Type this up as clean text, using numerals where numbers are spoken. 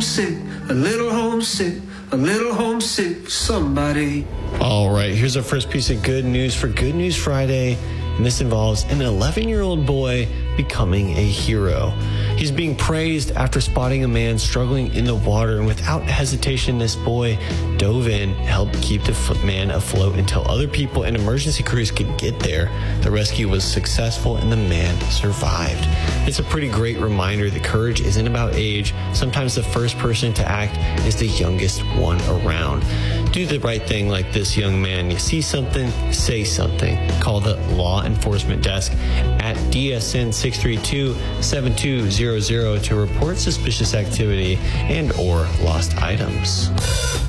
homesick, a little homesick, a little homesick, somebody. All right, here's our first piece of good news for Good News Friday, and this involves an 11-year-old boy becoming a hero. He's being praised after spotting a man struggling in the water, and without hesitation, this boy dove in, helped keep the man afloat until other people and emergency crews could get there. The rescue was successful, and the man survived. It's a pretty great reminder that courage isn't about age. Sometimes the first person to act is the youngest one around. Do the right thing like this young man. You see something, say something. Call the Law Enforcement Desk at DSN 632-7200 to report suspicious activity and or lost items.